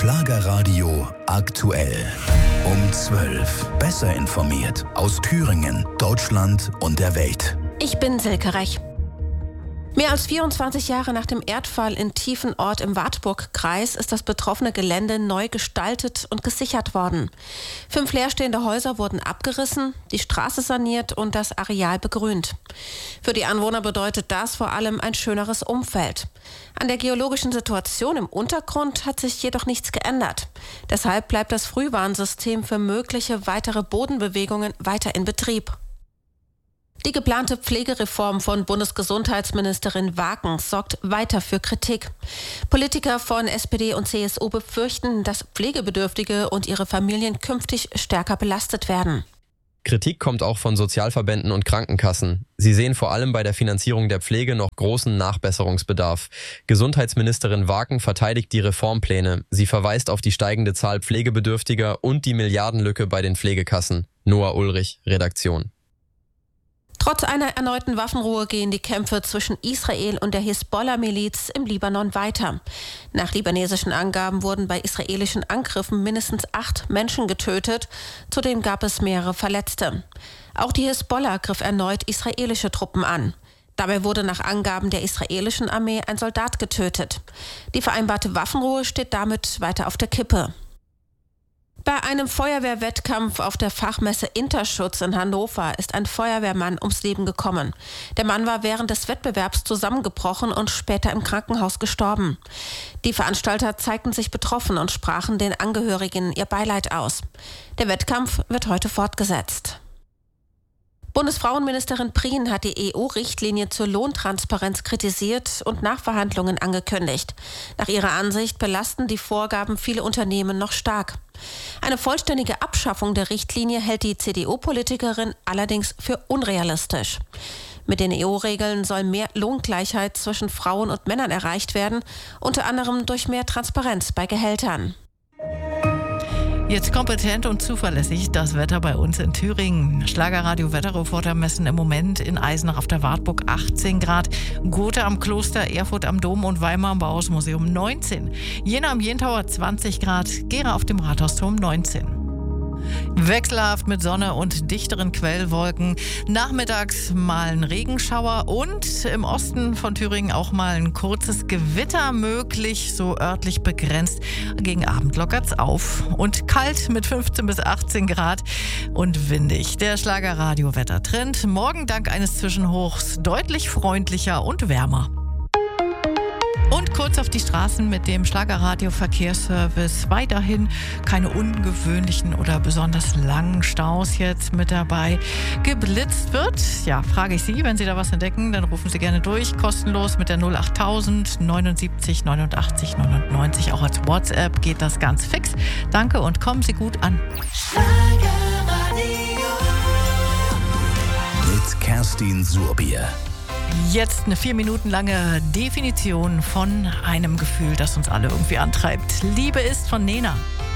Schlagerradio aktuell. Um 12. Besser informiert aus Thüringen, Deutschland und der Welt. Ich bin Silke Rech. Mehr als 24 Jahre nach dem Erdfall in Tiefenort im Wartburgkreis ist das betroffene Gelände neu gestaltet und gesichert worden. 5 leerstehende Häuser wurden abgerissen, die Straße saniert und das Areal begrünt. Für die Anwohner bedeutet das vor allem ein schöneres Umfeld. An der geologischen Situation im Untergrund hat sich jedoch nichts geändert. Deshalb bleibt das Frühwarnsystem für mögliche weitere Bodenbewegungen weiter in Betrieb. Die geplante Pflegereform von Bundesgesundheitsministerin Waakens sorgt weiter für Kritik. Politiker von SPD und CSU befürchten, dass Pflegebedürftige und ihre Familien künftig stärker belastet werden. Kritik kommt auch von Sozialverbänden und Krankenkassen. Sie sehen vor allem bei der Finanzierung der Pflege noch großen Nachbesserungsbedarf. Gesundheitsministerin Waakens verteidigt die Reformpläne. Sie verweist auf die steigende Zahl Pflegebedürftiger und die Milliardenlücke bei den Pflegekassen. Noah Ulrich, Redaktion. Trotz einer erneuten Waffenruhe gehen die Kämpfe zwischen Israel und der Hisbollah-Miliz im Libanon weiter. Nach libanesischen Angaben wurden bei israelischen Angriffen mindestens 8 Menschen getötet. Zudem gab es mehrere Verletzte. Auch die Hisbollah griff erneut israelische Truppen an. Dabei wurde nach Angaben der israelischen Armee ein Soldat getötet. Die vereinbarte Waffenruhe steht damit weiter auf der Kippe. Bei einem Feuerwehrwettkampf auf der Fachmesse Interschutz in Hannover ist ein Feuerwehrmann ums Leben gekommen. Der Mann war während des Wettbewerbs zusammengebrochen und später im Krankenhaus gestorben. Die Veranstalter zeigten sich betroffen und sprachen den Angehörigen ihr Beileid aus. Der Wettkampf wird heute fortgesetzt. Bundesfrauenministerin Prien hat die EU-Richtlinie zur Lohntransparenz kritisiert und Nachverhandlungen angekündigt. Nach ihrer Ansicht belasten die Vorgaben viele Unternehmen noch stark. Eine vollständige Abschaffung der Richtlinie hält die CDU-Politikerin allerdings für unrealistisch. Mit den EU-Regeln soll mehr Lohngleichheit zwischen Frauen und Männern erreicht werden, unter anderem durch mehr Transparenz bei Gehältern. Jetzt kompetent und zuverlässig das Wetter bei uns in Thüringen. Schlagerradio Wetterreporter messen im Moment in Eisenach auf der Wartburg 18 Grad, Gotha am Kloster, Erfurt am Dom und Weimar am Bauhausmuseum 19. Jena am Jentauer 20 Grad, Gera auf dem Rathausturm 19. Wechselhaft mit Sonne und dichteren Quellwolken. Nachmittags mal ein Regenschauer und im Osten von Thüringen auch mal ein kurzes Gewitter möglich, so örtlich begrenzt. Gegen Abend lockert's auf und kalt mit 15 bis 18 Grad und windig. Der Schlagerradio-Wettertrend. Morgen dank eines Zwischenhochs deutlich freundlicher und wärmer. Und kurz auf die Straßen mit dem Schlagerradio-Verkehrsservice. Weiterhin keine ungewöhnlichen oder besonders langen Staus jetzt mit dabei. Geblitzt wird, ja, frage ich Sie, wenn Sie da was entdecken, dann rufen Sie gerne durch. Kostenlos mit der 08000 79 89 99. Auch als WhatsApp geht das ganz fix. Danke und kommen Sie gut an. Mit Kerstin Surbier. Jetzt eine 4 Minuten lange Definition von einem Gefühl, das uns alle irgendwie antreibt. Liebe ist von Nena.